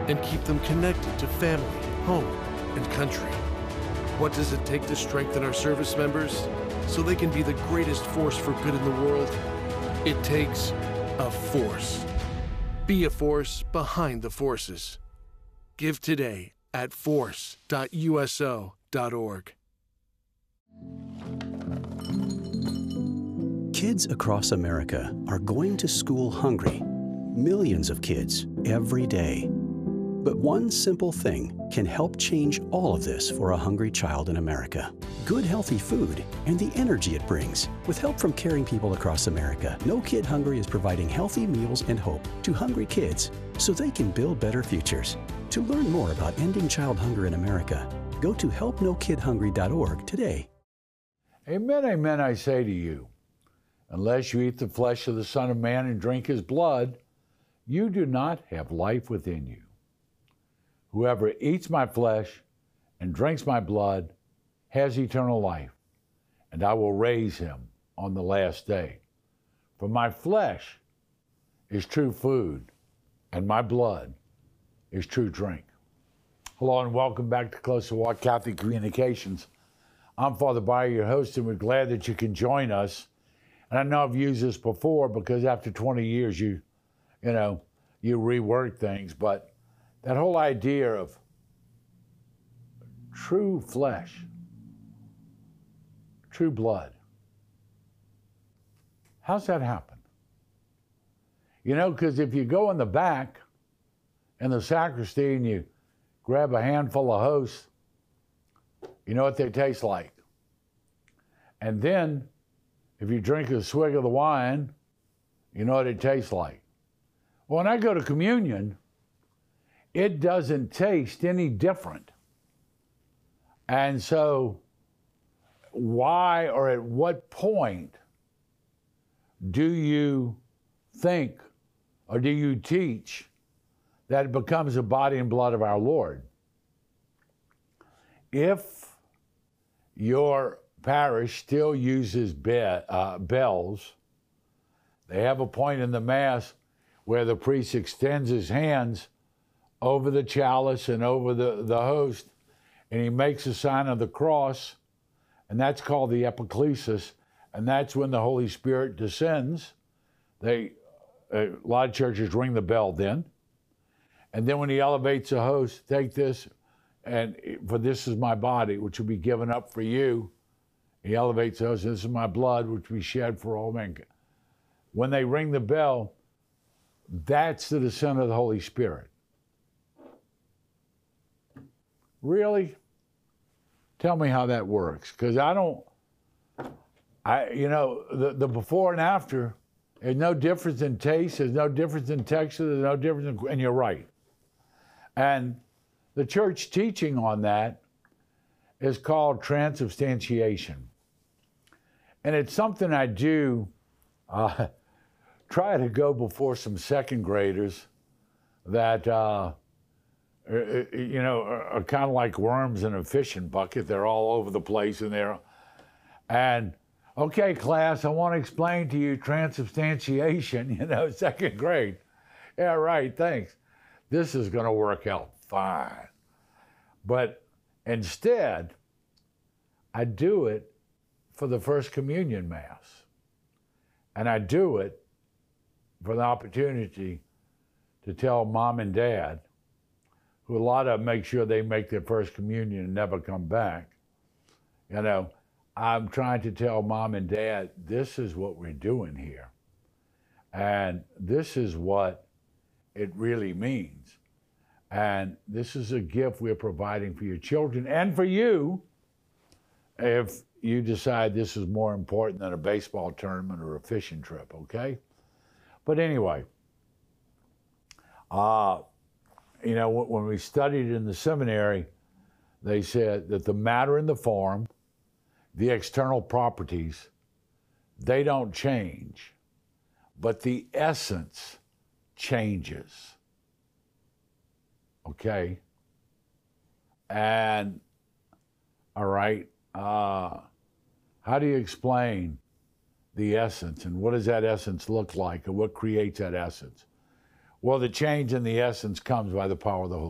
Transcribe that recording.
and keep them connected to family, home, and country? What does it take to strengthen our service members so they can be the greatest force for good in the world? It takes a force. Be a force behind the forces. Give today at force.uso.org. Kids across America are going to school hungry. Millions of kids every day. But one simple thing can help change all of this for a hungry child in America. Good, healthy food and the energy it brings. With help from caring people across America, No Kid Hungry is providing healthy meals and hope to hungry kids so they can build better futures. To learn more about ending child hunger in America, go to helpnokidhungry.org today. Amen, amen, I say to you, unless you eat the flesh of the Son of Man and drink his blood, you do not have life within you. Whoever eats my flesh and drinks my blood has eternal life, and I will raise him on the last day. For my flesh is true food, and my blood is true drink. Hello and welcome back to Close to Walk Catholic Communications. I'm Father Bayer, your host, and we're glad that you can join us. And I know I've used this before because after 20 years, you rework things, but that whole idea of true flesh, true blood, how's that happen? Because if you go in the back in the sacristy and you grab a handful of hosts, you know what they taste like. And then if you drink a swig of the wine, you know what it tastes like. When I go to communion, it doesn't taste any different. And so why or at what point do you think or do you teach that it becomes the body and blood of our Lord? If your parish still uses bells, they have a point in the Mass where the priest extends his hands over the chalice and over the host, and he makes a sign of the cross, and that's called the epiclesis, and that's when the Holy Spirit descends. A lot of churches ring the bell then, and then when he elevates the host, take this, and for this is my body, which will be given up for you. He elevates the host, this is my blood, which will be shed for all men. When they ring the bell, that's the descent of the Holy Spirit. Really? Tell me how that works, because the before and after, there's no difference in taste, there's no difference in texture, there's no difference and you're right. And the church teaching on that is called transubstantiation. And it's something I do try to go before some second graders that are kind of like worms in a fishing bucket. They're all over the place in there. And, okay, class, I want to explain to you transubstantiation, second grade. Yeah, right, thanks. This is going to work out fine. But instead, I do it for the First Communion Mass. And I do it for the opportunity to tell mom and dad, who a lot of them make sure they make their first communion and never come back. I'm trying to tell mom and dad, this is what we're doing here. And this is what it really means. And this is a gift we're providing for your children and for you if you decide this is more important than a baseball tournament or a fishing trip, okay? But anyway, when we studied in the seminary, they said that the matter and the form, the external properties, they don't change, but the essence changes. Okay? And, all right, how do you explain the essence, and what does that essence look like, and what creates that essence? Well, the change in the essence comes by the power of the Holy